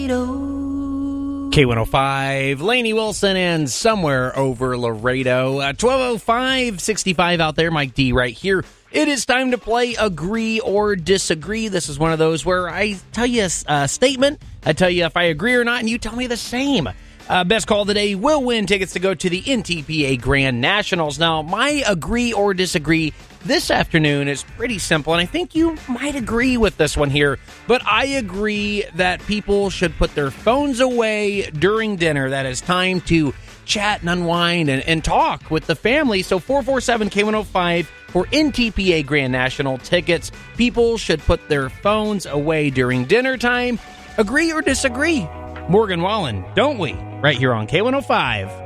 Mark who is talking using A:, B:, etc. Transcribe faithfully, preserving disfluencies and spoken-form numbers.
A: K one oh five, Lainey Wilson and Somewhere Over Laredo. Uh, twelve oh five, sixty-five out there, Mike D right here. It is time to play Agree or Disagree. This is one of those where I tell you a, a statement, I tell you if I agree or not, and you tell me the same. Uh, best call today will win tickets to go to the N T P A Grand Nationals. Now, my agree or disagree this afternoon is pretty simple, and I think you might agree with this one here, but I agree that people should put their phones away during dinner. That is time to chat and unwind and, and talk with the family. So four four seven K one oh five for N T P A Grand National tickets. People should put their phones away during dinner time. Agree or disagree? Morgan Wallen, don't we? Right here on K one oh five.